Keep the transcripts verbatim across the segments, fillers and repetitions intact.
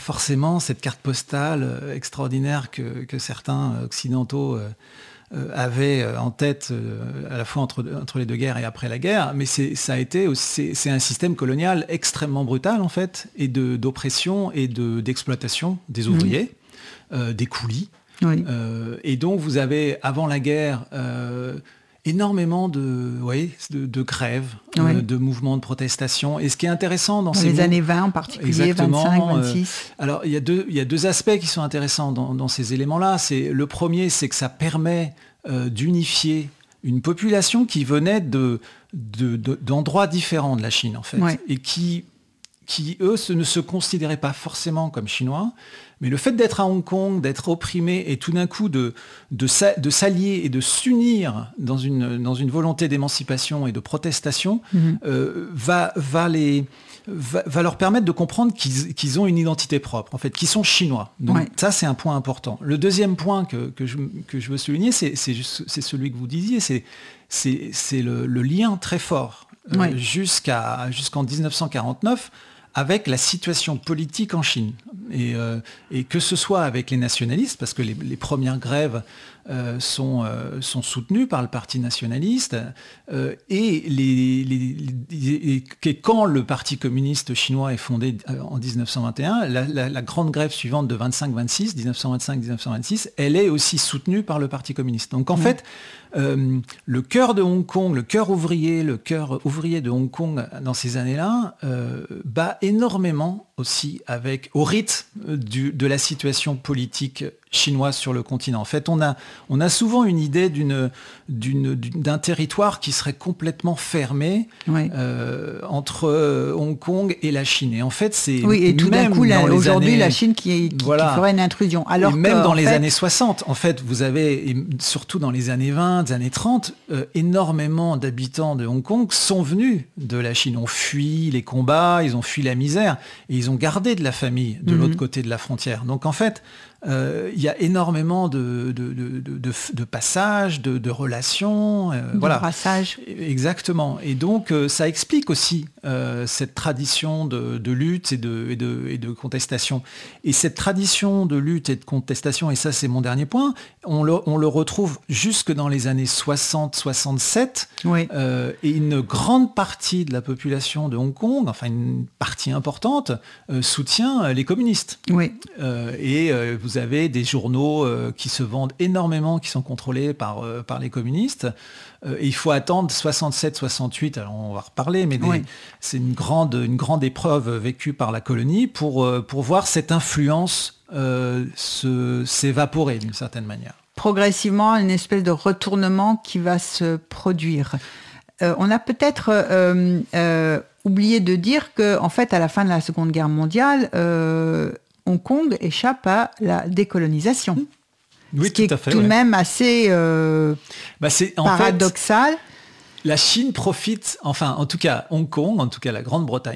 forcément cette carte postale euh, extraordinaire que, que certains occidentaux euh, euh, avaient en tête euh, à la fois entre, entre les deux guerres et après la guerre, mais c'est, ça a été aussi, c'est, c'est un système colonial extrêmement brutal en fait, et de, d'oppression et de, d'exploitation des ouvriers, mmh. euh, des coulis. Oui. Euh, et donc vous avez, avant la guerre, euh, énormément de, oui, de, de grèves, oui. euh, de mouvements de protestation. Et ce qui est intéressant dans, dans ces les mots... années vingt en particulier, vingt-cinq, vingt-six. Euh, alors il y a deux, il y a deux aspects qui sont intéressants dans, dans ces éléments-là. C'est, le premier, c'est que ça permet euh, d'unifier une population qui venait de, de, de, d'endroits différents de la Chine, en fait, oui. et qui, qui, eux, se, ne se considéraient pas forcément comme chinois. Mais le fait d'être à Hong Kong, d'être opprimé et tout d'un coup de, de, de s'allier et de s'unir dans une, dans une volonté d'émancipation et de protestation mmh. euh, va, va, les, va, va leur permettre de comprendre qu'ils, qu'ils ont une identité propre, en fait, qu'ils sont chinois. Donc ouais. ça, c'est un point important. Le deuxième point que, que, je, que je veux souligner, c'est, c'est, juste, c'est celui que vous disiez, c'est, c'est, c'est le, le lien très fort euh, ouais. jusqu'à, jusqu'en dix-neuf cent quarante-neuf avec la situation politique en Chine. Et, euh, et que ce soit avec les nationalistes, parce que les, les premières grèves euh, sont, euh, sont soutenues par le Parti nationaliste, euh, et, les, les, les, et quand le Parti communiste chinois est fondé en dix-neuf cent vingt et un, la, la, la grande grève suivante de vingt-cinq vingt-six, dix-neuf cent vingt-cinq dix-neuf cent vingt-six, elle est aussi soutenue par le Parti communiste. Donc en mmh. fait, euh, le cœur de Hong Kong, le cœur ouvrier, le cœur ouvrier de Hong Kong dans ces années-là, euh, bat énormément aussi avec, au rythme du, de la situation politique chinoise sur le continent. En fait, on a, on a souvent une idée d'une, d'une, d'un territoire qui serait complètement fermé oui. euh, entre Hong Kong et la Chine. Et en fait, c'est oui, et tout même d'un coup, là, aujourd'hui, années, la Chine qui, qui, voilà. qui ferait une intrusion. Alors et même que, dans les fait... années soixante, en fait, vous avez, et surtout dans les années vingt, années trente, euh, énormément d'habitants de Hong Kong sont venus de la Chine, ont fui les combats, ils ont fui la misère, et ils ont gardé de la famille de mm-hmm. l'autre côté de la frontière. Donc en fait, il euh, y a énormément de, de, de, de, de, de passages, de, de relations. Euh, de voilà. brassage. Exactement. Et donc, euh, ça explique aussi euh, cette tradition de, de lutte et de, et, de, et de contestation. Et cette tradition de lutte et de contestation, et ça c'est mon dernier point, on le, on le retrouve jusque dans les années soixante soixante-sept. Oui. Euh, et une grande partie de la population de Hong Kong, enfin une partie importante, euh, soutient les communistes. Oui. Euh, et euh, vous Vous avez des journaux euh, qui se vendent énormément, qui sont contrôlés par, euh, par les communistes. Euh, et il faut attendre soixante-sept soixante-huit, alors on va reparler, mais des, oui. c'est une grande, une grande épreuve vécue par la colonie pour, euh, pour voir cette influence euh, se, s'évaporer d'une certaine manière. Progressivement, une espèce de retournement qui va se produire. Euh, on a peut-être euh, euh, oublié de dire qu'en fait, à la fin de la Seconde Guerre mondiale, euh, Hong Kong échappe à la décolonisation. Oui, ce qui tout est à fait, tout de ouais. même assez euh, bah c'est, en paradoxal. Fait, la Chine profite, enfin, en tout cas, Hong Kong, en tout cas la Grande-Bretagne.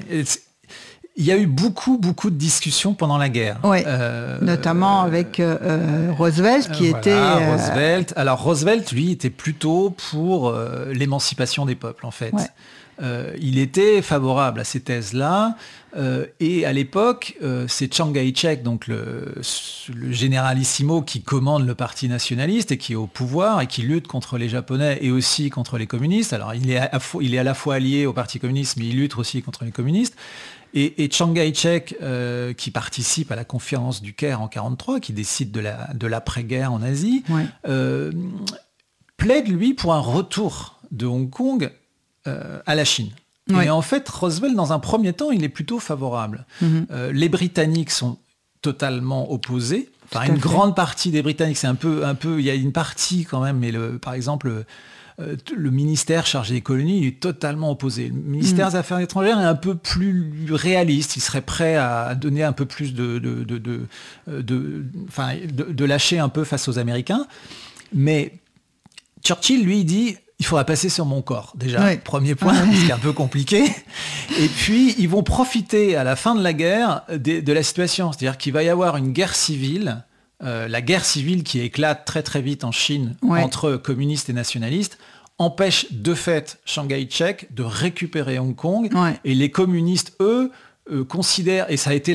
Il y a eu beaucoup, beaucoup de discussions pendant la guerre. Oui, euh, notamment euh, avec euh, Roosevelt, qui voilà, était... Euh... Roosevelt. Alors, Roosevelt, lui, était plutôt pour euh, l'émancipation des peuples, en fait. Ouais. Euh, il était favorable à ces thèses-là. Euh, et à l'époque, euh, c'est Chiang Kai-shek, donc le, le généralissimo qui commande le parti nationaliste et qui est au pouvoir et qui lutte contre les Japonais et aussi contre les communistes. Alors, il est à, il est à la fois allié au parti communiste, mais il lutte aussi contre les communistes. Et, et Chiang Kai-shek, euh, qui participe à la conférence du Caire en quarante-trois, qui décide de, la, de l'après-guerre en Asie, ouais. euh, plaide, lui, pour un retour de Hong Kong euh, à la Chine. Ouais. Et en fait, Roosevelt, dans un premier temps, il est plutôt favorable. Mm-hmm. Euh, les Britanniques sont totalement opposés. Enfin, une fait. grande partie des Britanniques, c'est un peu, un peu, il y a une partie quand même, mais le, par exemple, euh, le ministère chargé des colonies, il est totalement opposé. Le ministère mm. des Affaires étrangères est un peu plus réaliste. Il serait prêt à donner un peu plus de, de, de, de, de, enfin, de, de lâcher un peu face aux Américains. Mais Churchill, lui, il dit, il faudra passer sur mon corps, déjà, oui. premier point, ouais. ce qui est un peu compliqué. Et puis, ils vont profiter à la fin de la guerre de, de la situation. C'est-à-dire qu'il va y avoir une guerre civile, euh, la guerre civile qui éclate très très vite en Chine ouais. entre communistes et nationalistes, empêche de fait Chiang Kai-shek de récupérer Hong Kong. Ouais. Et les communistes, eux, euh, considèrent, et ça a été la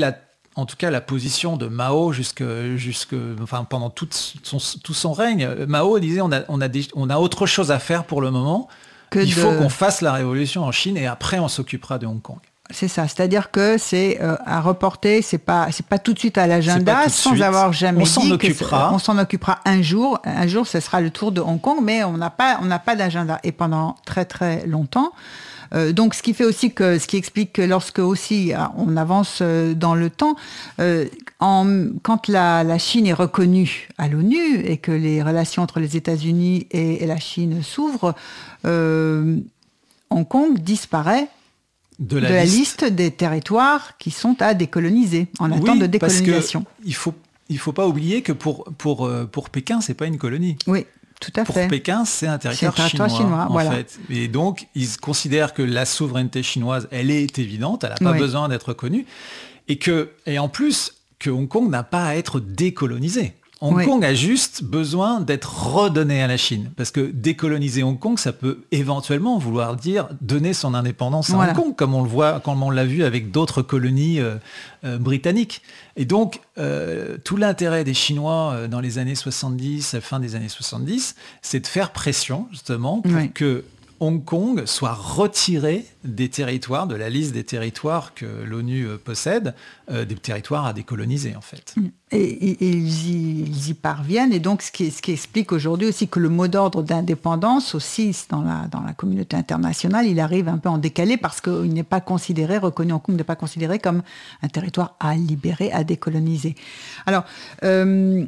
en tout cas la position de Mao jusque, jusque, enfin, pendant tout son, tout son règne. Mao disait on a, on, a des, on a autre chose à faire pour le moment, que il de... faut qu'on fasse la révolution en Chine et après on s'occupera de Hong Kong. C'est ça, c'est-à-dire que c'est euh, à reporter, c'est pas, c'est pas tout de suite à l'agenda, sans suite. avoir jamais on dit s'en occupera. que on s'en occupera un jour. Un jour, ce sera le tour de Hong Kong, mais on n'a pas, on n'a pas d'agenda. Et pendant très très longtemps. Euh, donc, ce qui fait aussi que, ce qui explique que lorsque aussi on avance euh, dans le temps, euh, en, quand la, la Chine est reconnue à l'ONU et que les relations entre les États-Unis et, et la Chine s'ouvrent, euh, Hong Kong disparaît de la, de la liste. liste des territoires qui sont à décoloniser, en attente oui, de décolonisation. Parce que il faut, il faut pas oublier que pour, pour, pour Pékin, c'est pas une colonie. Oui. Tout à pour fait. Pékin, c'est un territoire, c'est un territoire chinois, chinois en voilà. fait. Et donc, ils considèrent que la souveraineté chinoise, elle est évidente, elle n'a pas oui. besoin d'être reconnue. Et, que, et en plus, que Hong Kong n'a pas à être décolonisé. Hong oui. Kong a juste besoin d'être redonné à la Chine. Parce que décoloniser Hong Kong, ça peut éventuellement vouloir dire donner son indépendance à voilà. Hong Kong, comme on le voit, comme on l'a vu avec d'autres colonies euh, euh, britanniques. Et donc, euh, tout l'intérêt des Chinois euh, dans les années soixante-dix, à la fin des années soixante-dix, c'est de faire pression, justement, pour oui. que Hong Kong soit retiré des territoires, de la liste des territoires que l'ONU possède, euh, des territoires à décoloniser, en fait. Et, et, et ils, y, ils y parviennent, et donc ce qui, ce qui explique aujourd'hui aussi que le mot d'ordre d'indépendance, aussi dans la, dans la communauté internationale, il arrive un peu en décalé parce qu'il n'est pas considéré, reconnu Hong Kong n'est pas considéré comme un territoire à libérer, à décoloniser. Alors, euh,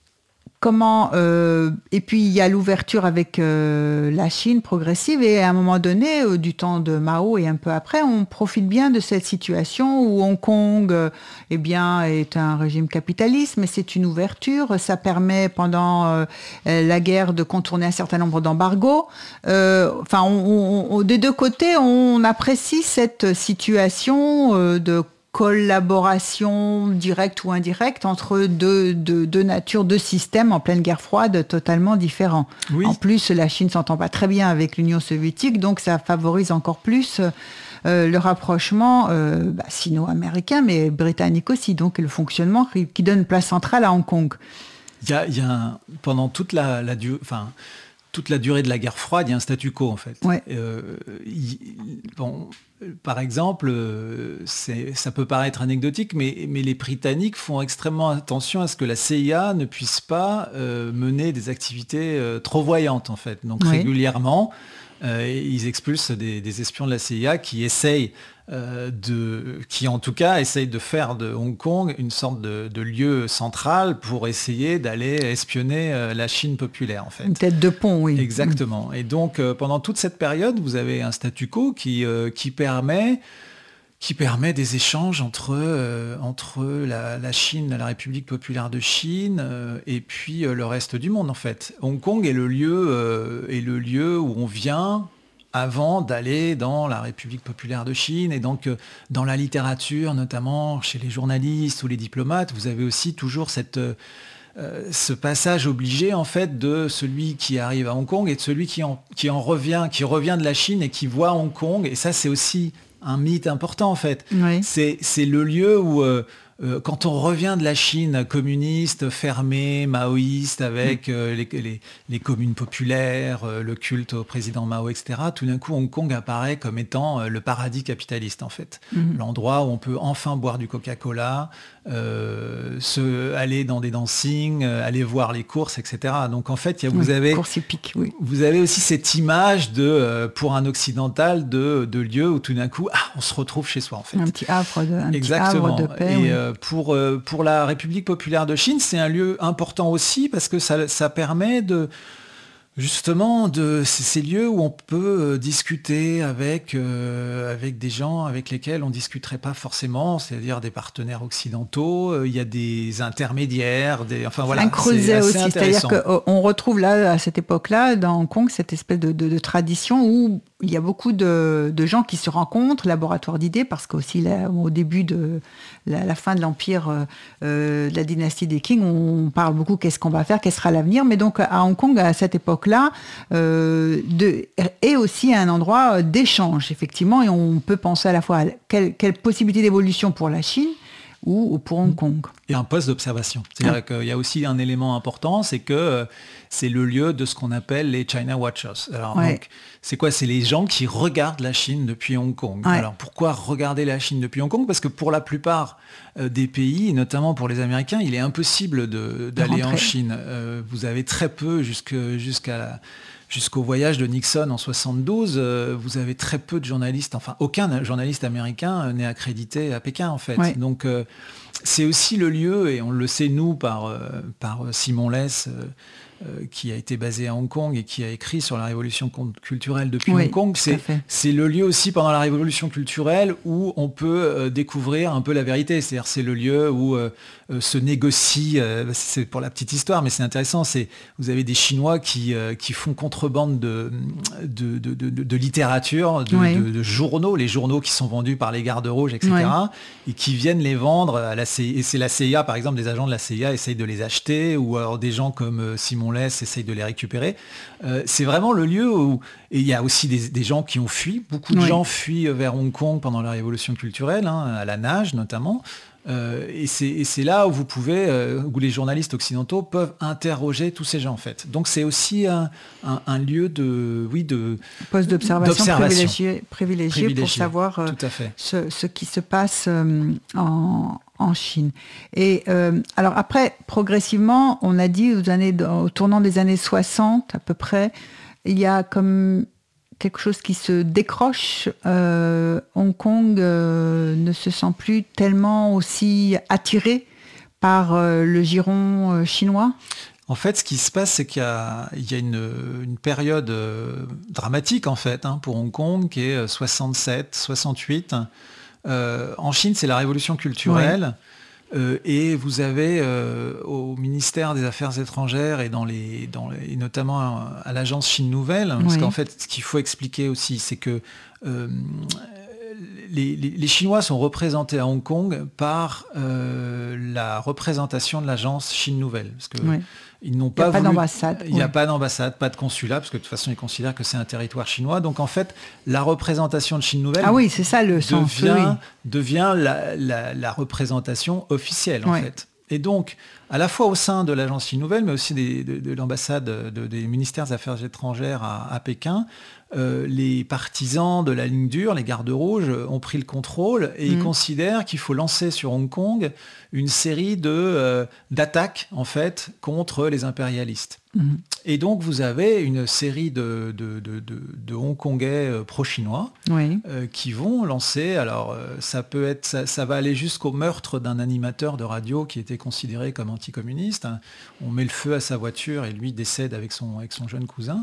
Comment euh, et puis il y a l'ouverture avec euh, la Chine progressive et à un moment donné euh, du temps de Mao et un peu après on profite bien de cette situation où Hong Kong euh, eh bien est un régime capitaliste mais c'est une ouverture, ça permet pendant euh, la guerre de contourner un certain nombre d'embargos. Euh, enfin on, on, des deux côtés on apprécie cette situation euh, de collaboration directe ou indirecte entre deux, deux, deux natures, deux systèmes en pleine guerre froide totalement différents. Oui. En plus, la Chine ne s'entend pas très bien avec l'Union soviétique, donc ça favorise encore plus euh, le rapprochement euh, bah, sino-américain, mais britannique aussi, donc le fonctionnement qui, qui donne place centrale à Hong Kong. Il y a, il y a un, pendant toute la, la durée... Enfin, toute la durée de la guerre froide, il y a un statu quo, en fait. Ouais. Euh, il, bon, par exemple, c'est, ça peut paraître anecdotique, mais, mais les Britanniques font extrêmement attention à ce que la C I A ne puisse pas euh, mener des activités euh, trop voyantes, en fait. Donc, ouais. régulièrement, euh, ils expulsent des, des espions de la C I A qui essayent Euh, de, qui en tout cas essaye de faire de Hong Kong une sorte de, de lieu central pour essayer d'aller espionner euh, la Chine populaire, en fait. Une tête de pont, oui. Exactement. Et donc, euh, pendant toute cette période, vous avez un statu quo qui, euh, qui permet... qui permet des échanges entre, euh, entre la, la Chine, la République populaire de Chine, euh, et puis euh, le reste du monde, en fait. Hong Kong est le lieu, euh, est le lieu où on vient avant d'aller dans la République populaire de Chine. Et donc, euh, dans la littérature, notamment chez les journalistes ou les diplomates, vous avez aussi toujours cette... Euh, Euh, ce passage obligé en fait de celui qui arrive à Hong Kong et de celui qui en, qui en revient, qui revient de la Chine et qui voit Hong Kong. Et ça, c'est aussi un mythe important en fait. Oui. C'est, c'est le lieu où euh, euh, quand on revient de la Chine communiste, fermée, maoïste, avec oui. euh, les, les, les communes populaires, euh, le culte au président Mao, et cetera, tout d'un coup, Hong Kong apparaît comme étant euh, le paradis capitaliste en fait. Mm-hmm. L'endroit où on peut enfin boire du Coca-Cola, Euh, se, aller dans des dancings, euh, aller voir les courses, et cetera. Donc en fait, y a, vous, oui, avez, course épique, oui. vous avez aussi cette image de, euh, pour un occidental de, de lieu où tout d'un coup, ah, on se retrouve chez soi en fait. Un petit havre de, un Exactement. Petit havre de paix. Et oui. euh, pour, euh, pour la République populaire de Chine, c'est un lieu important aussi parce que ça, ça permet de... Justement, de c'est ces lieux où on peut euh, discuter avec, euh, avec des gens avec lesquels on ne discuterait pas forcément, c'est-à-dire des partenaires occidentaux, il euh, y a des intermédiaires, des, enfin voilà. Un creuset aussi, c'est-à-dire qu'on retrouve là, à cette époque-là, dans Hong Kong, cette espèce de, de, de tradition où il y a beaucoup de, de gens qui se rencontrent, laboratoires d'idées, parce qu'aussi là, au début de la, la fin de l'empire euh, de la dynastie des Qing, on parle beaucoup qu'est-ce qu'on va faire, quel sera l'avenir, mais donc à Hong Kong, à cette époque-là, euh, de, est aussi un endroit d'échange, effectivement, et on peut penser à la fois à quelle, quelle possibilité d'évolution pour la Chine, ou, ou pour Hong Kong. Et un poste d'observation. C'est-à-dire ah. qu'il y a aussi un élément important, c'est que euh, c'est le lieu de ce qu'on appelle les China Watchers. Alors, ouais. donc, c'est quoi? C'est les gens qui regardent la Chine depuis Hong Kong. Ouais. Alors, pourquoi regarder la Chine depuis Hong Kong? Parce que pour la plupart euh, des pays, et notamment pour les Américains, il est impossible de, d'aller de en Chine. Euh, vous avez très peu jusque, jusqu'à la... Jusqu'au voyage de Nixon en soixante-douze, euh, vous avez très peu de journalistes, enfin aucun journaliste américain euh, n'est accrédité à Pékin en fait. Ouais. Donc euh, c'est aussi le lieu, et on le sait nous par, euh, par Simon Less, euh, euh, qui a été basé à Hong Kong et qui a écrit sur la révolution culturelle depuis oui, Hong Kong, c'est, c'est le lieu aussi pendant la révolution culturelle où on peut euh, découvrir un peu la vérité. C'est-à-dire c'est le lieu où euh, euh, se négocie, euh, c'est pour la petite histoire, mais c'est intéressant, c'est, vous avez des Chinois qui, euh, qui font contrebande de, de, de, de, de littérature, de, oui. de, de journaux, les journaux qui sont vendus par les gardes rouges, et cetera, oui. et qui viennent les vendre à la C I A. Et c'est la C I A, par exemple, des agents de la C I A essayent de les acheter, ou alors des gens comme euh, Simon Less essayent de les récupérer. Euh, c'est vraiment le lieu où... Et il y a aussi des, des gens qui ont fui. Beaucoup de oui. gens fuient vers Hong Kong pendant la révolution culturelle, hein, à la nage notamment. Euh, et, c'est, et c'est là où vous pouvez, euh, où les journalistes occidentaux peuvent interroger tous ces gens en fait. Donc c'est aussi un, un, un lieu de, oui, de poste d'observation, d'observation. Privilégié, privilégié, privilégié pour savoir euh, ce, ce qui se passe euh, en, en Chine. Et euh, alors après, progressivement, on a dit aux années, au tournant des années soixante à peu près, il y a comme quelque chose qui se décroche. Euh, Hong Kong euh, ne se sent plus tellement aussi attiré par euh, le giron euh, chinois. En fait, ce qui se passe, c'est qu'il y a, il y a une, une période euh, dramatique en fait hein, pour Hong Kong qui est soixante-sept soixante-huit. Euh, en Chine, c'est la révolution culturelle. Ouais. Euh, et vous avez euh, au ministère des Affaires étrangères et, dans les, dans les, et notamment à, à l'agence Chine Nouvelle, oui. parce qu'en fait, ce qu'il faut expliquer aussi, c'est que euh, les, les, les Chinois sont représentés à Hong Kong par euh, la représentation de l'agence Chine Nouvelle. Parce que oui. ils n'ont pas, pas voulu, d'ambassade. Il n'y a oui. pas d'ambassade, pas de consulat, parce que de toute façon, ils considèrent que c'est un territoire chinois. Donc en fait, la représentation de Chine Nouvelle ah oui, c'est ça, le sens, devient, oui. devient la, la, la représentation officielle, en oui. fait. Et donc, à la fois au sein de l'agence Chine Nouvelle, mais aussi des, de, de l'ambassade de, des ministères des Affaires étrangères à, à Pékin, euh, les partisans de la ligne dure, les gardes rouges, ont pris le contrôle et mmh. ils considèrent qu'il faut lancer sur Hong Kong une série de, euh, d'attaques, en fait, contre les impérialistes. Mmh. Et donc, vous avez une série de, de, de, de, de Hongkongais euh, pro-chinois oui. euh, qui vont lancer, alors euh, ça peut être, ça, ça va aller jusqu'au meurtre d'un animateur de radio qui était considéré comme anticommuniste. On met le feu à sa voiture et lui décède avec son, avec son jeune cousin.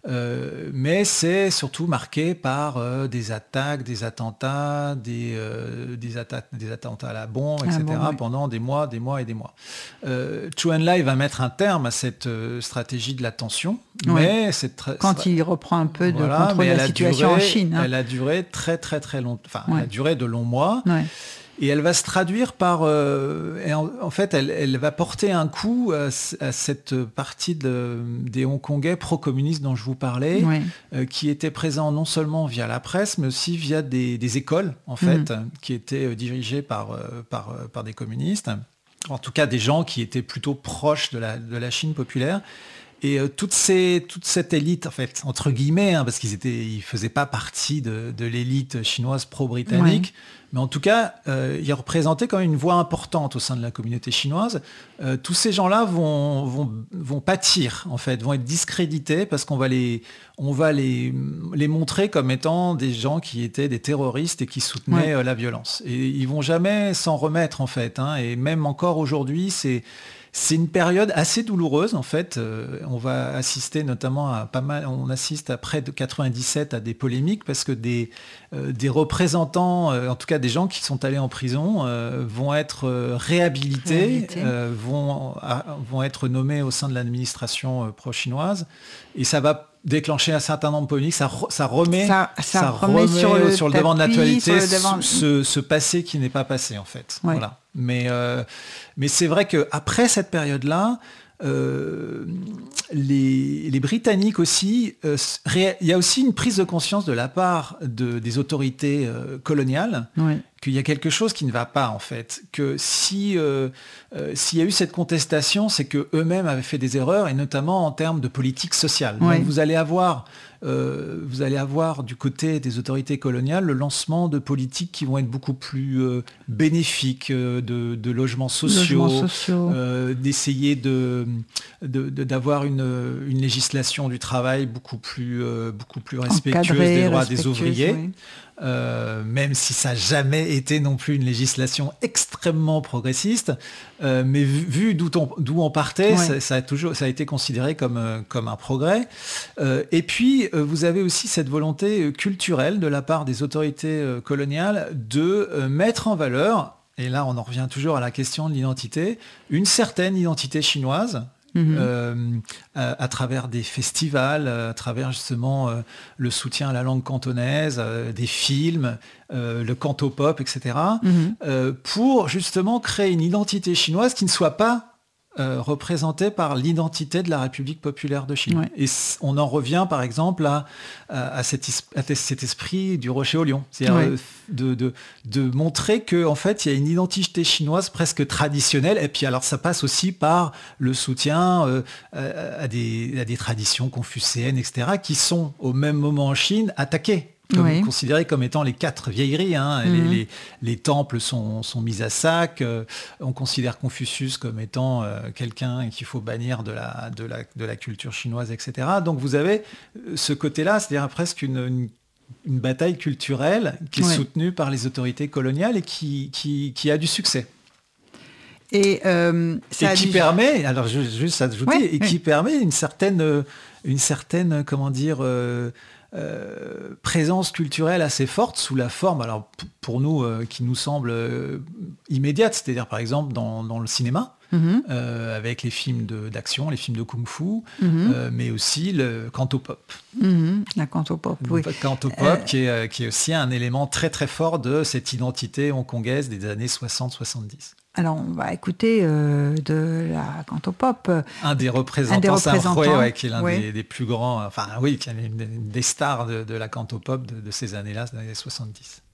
Euh, mais c'est surtout marqué par euh, des attaques, des attentats, des, euh, des, atta- des attentats à la bombe, et cetera, ah bon, oui. pendant des mois, des mois et des mois. Euh, Zhou Enlai va mettre un terme à cette euh, stratégie de la tension, oui. mais cette tra- quand il reprend un peu de voilà, contrôle de la situation duré, en Chine. Hein. Elle a duré très très très longtemps, enfin ouais. elle a duré de longs mois. Ouais. Et elle va se traduire par... Euh, et en, en fait, elle, elle va porter un coup à, à cette partie de, des Hongkongais pro-communistes dont je vous parlais, oui. euh, qui étaient présents non seulement via la presse, mais aussi via des, des écoles, en fait, mmh. qui étaient dirigées par, par, par des communistes. En tout cas, des gens qui étaient plutôt proches de la, de la Chine populaire. Et euh, toutes ces, toute cette élite, en fait, entre guillemets, hein, parce qu'ils étaient, ils faisaient pas partie de, de l'élite chinoise pro-britannique, ouais. mais en tout cas, euh, ils représentaient quand même une voix importante au sein de la communauté chinoise. Euh, tous ces gens-là vont, vont, vont pâtir, en fait, vont être discrédités parce qu'on va les, on va les, les montrer comme étant des gens qui étaient des terroristes et qui soutenaient ouais. euh, la violence. Et ils vont jamais s'en remettre, en fait. Hein, et même encore aujourd'hui, c'est C'est une période assez douloureuse en fait. Euh, on va assister notamment à pas mal, on assiste après de quatre-vingt-dix-sept à des polémiques parce que des, euh, des représentants, euh, en tout cas des gens qui sont allés en prison, euh, vont être euh, réhabilités, Réhabilité. euh, vont, à, vont être nommés au sein de l'administration euh, pro-chinoise et ça va déclencher un certain nombre de polémiques, ça, ça remet, ça, ça ça remet, remet sur le, sur le devant de l'actualité devant... ce, ce passé qui n'est pas passé en fait. Ouais. Voilà. Mais, euh, mais c'est vrai qu'après cette période-là, euh, les, les Britanniques aussi, euh, ré... il y a aussi une prise de conscience de la part de, des autorités euh, coloniales ouais. qu'il y a quelque chose qui ne va pas en fait, que si euh, euh, s'il y a eu cette contestation, c'est que eux-mêmes avaient fait des erreurs et notamment en termes de politique sociale. Oui. Donc vous allez avoir euh, vous allez avoir du côté des autorités coloniales le lancement de politiques qui vont être beaucoup plus euh, bénéfiques, euh, de, de logements sociaux, Logements sociaux. Euh, d'essayer de, de, de- d'avoir une, une législation du travail beaucoup plus euh, beaucoup plus respectueuse Encadrée, des droits des respectueuse, ouvriers. oui. Euh, même si ça n'a jamais été non plus une législation extrêmement progressiste, euh, mais vu, vu d'où on, d'où on partait, Ouais. ça, ça a toujours, ça a été considéré comme, euh, comme un progrès. Euh, et puis, euh, vous avez aussi cette volonté euh, culturelle de la part des autorités euh, coloniales de euh, mettre en valeur, et là on en revient toujours à la question de l'identité, une certaine identité chinoise, Mhm. euh, à, à travers des festivals, à travers justement euh, le soutien à la langue cantonaise, euh, des films, euh, le cantopop, et cetera, Mhm. euh, pour justement créer une identité chinoise qui ne soit pas euh, représentée par l'identité de la République populaire de Chine. Ouais. Et c- on en revient par exemple à, à, à cet, is- à cet esprit du rocher au lion, c'est-à-dire Ouais. euh, de, de, de montrer qu'en fait il y a une identité chinoise presque traditionnelle, et puis alors ça passe aussi par le soutien euh, à, à des, à des traditions confucéennes, et cetera, qui sont au même moment en Chine attaquées. Comme, Oui. considérées comme étant les quatre vieilleries. Hein. Mhm. Les, les- les temples sont, sont mis à sac. euh, on considère Confucius comme étant euh, quelqu'un qu'il faut bannir de la, de, la, de la culture chinoise, et cetera. Donc vous avez euh, ce côté-là, c'est-à-dire presque une, une, une bataille culturelle qui est Ouais. soutenue par les autorités coloniales et qui, qui, qui a du succès. Et, euh, ça Et a qui du- permet, alors je- juste ajouter, Ouais, et qui ouais. permet une certaine, euh, une certaine, comment dire, euh, euh, présence culturelle assez forte sous la forme, alors p- pour nous, euh, qui nous semble euh, immédiate, c'est-à-dire par exemple dans, dans le cinéma, Mhm. euh, avec les films de- d'action, les films de kung-fu, Mhm. euh, mais aussi le cantopop. Mhm. La cantopop, oui. Le cantopop Euh, qui, est, euh, qui est aussi un élément très très fort de cette identité hongkongaise des années soixante soixante-dix. Alors, on va écouter euh, de la cantopop. Un des représentants, Un des Sam Hui, représentants, ouais, qui est l'un ouais. des, des plus grands, enfin oui, qui est une- une des stars de, de la cantopop de, de ces années-là, des années soixante-dix.